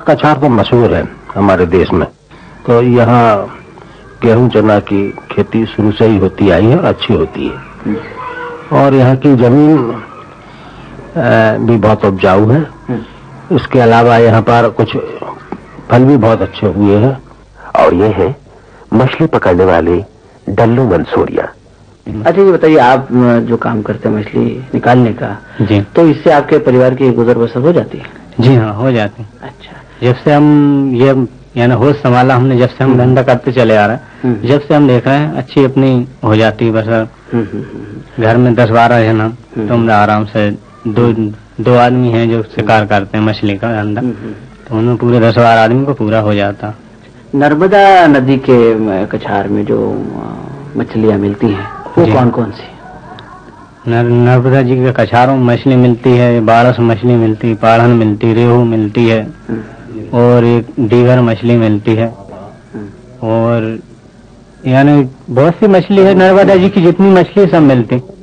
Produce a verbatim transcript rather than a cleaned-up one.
कछार तो मशहूर है हमारे देश में। तो यहाँ गेहूं चना की खेती शुरू से ही होती आई है और अच्छी होती है, और यहाँ की जमीन भी बहुत उपजाऊ है। इसके अलावा यहाँ पर कुछ फल भी बहुत अच्छे हुए हैं। और ये है मछली पकड़ने वाले डल्लू मंसूरिया। अच्छा ये बताइए, आप जो काम करते हैं मछली निकालने का जी, तो इससे आपके परिवार की गुजर बसर हो जाती है? जी हाँ, हो जाती है। अच्छा, जब से हम ये यानी होश संभाला हमने, जब से हम धंधा करते चले आ रहे हैं, जब से हम देख रहे हैं अच्छी अपनी हो जाती है बसर। घर में दस बारह जन हम तो हम आराम से दो दो आदमी हैं जो शिकार करते हैं मछली का धंधा, तो उनमें पूरे दस बारह आदमी को पूरा हो जाता। नर्मदा नदी के कछार में जो मछलियाँ मिलती हैं वो कौन कौन सी? नर, नर्मदा जी के कछारों में मछली मिलती है, बारस मछली मिलती है, पाढ़न मिलती, रेहू मिलती है, और एक दीगर मछली मिलती है, और यानी बहुत सी मछली है। नर्मदा जी की जितनी मछली सब मिलती।